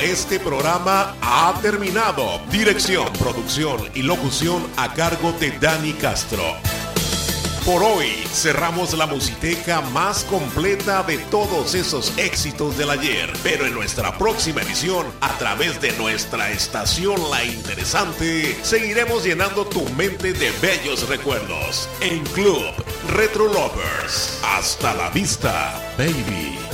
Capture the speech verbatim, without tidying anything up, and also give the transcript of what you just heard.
Este programa ha terminado. Dirección, producción y locución a cargo de Dani Castro. Por hoy cerramos la musiteca más completa de todos esos éxitos del ayer, pero en nuestra próxima edición, a través de nuestra estación La Interesante, seguiremos llenando tu mente de bellos recuerdos en Club Retro Lovers. Hasta la vista, baby.